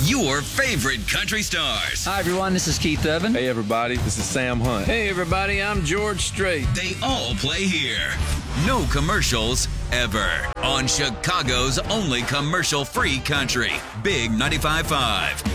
your favorite country stars. Hi, everyone. This is Keith Urban. Hey, everybody. This is Sam Hunt. Hey, everybody. I'm George Strait. They all play here. No commercials ever. On Chicago's only commercial-free country. Big 95.5.